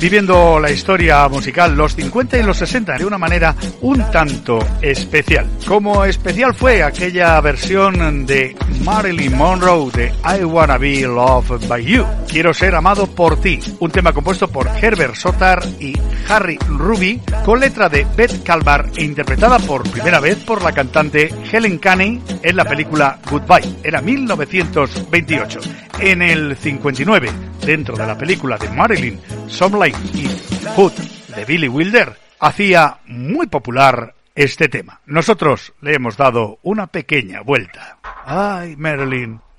viviendo la historia musical los 50 y los 60 de una manera un tanto especial. Como especial fue aquella versión de Marilyn Monroe de I Wanna Be Loved by You, Quiero ser amado por ti, un tema compuesto por Herbert Sotar y Harry Ruby, con letra de Beth Kalmar e interpretada por primera vez por la cantante Helen Caney en la película Goodbye. Era 1928. En el 59, dentro de la película de Marilyn, Some Like It Hot de Billy Wilder, hacía muy popular este tema. Nosotros le hemos dado una pequeña vuelta. Ay, Marilyn.